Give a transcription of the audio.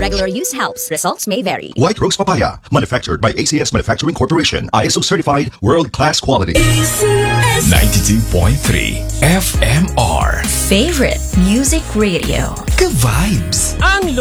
regular use helps. Results may vary. White Rose Papaya, manufactured by ACS Manufacturing Corporation. ISO certified, world-class quality. 92.3 FMR. Favorite Music Radio. Ka-vibes. Ang